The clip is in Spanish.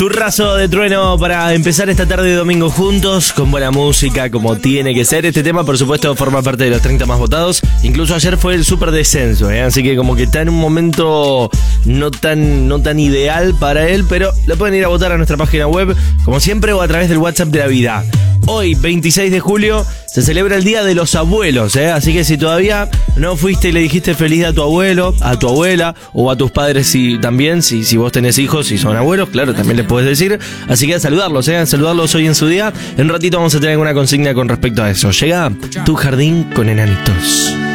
Turrazo de trueno para empezar esta tarde de domingo juntos, con buena música, como tiene que ser. Este tema, por supuesto, forma parte de los 30 más votados. Incluso ayer fue el super descenso, así que como que está en un momento no tan ideal para él, pero lo pueden ir a votar a nuestra página web, como siempre, o a través del WhatsApp de la vida. Hoy, 26 de julio, se celebra el Día de los Abuelos, así que si todavía no fuiste y le dijiste feliz a tu abuelo, a tu abuela o a tus padres, si vos tenés hijos y son abuelos, claro, también les podés decir. Así que a saludarlos hoy en su día. En un ratito vamos a tener una consigna con respecto a eso. Llega Tu Jardín con Enanitos.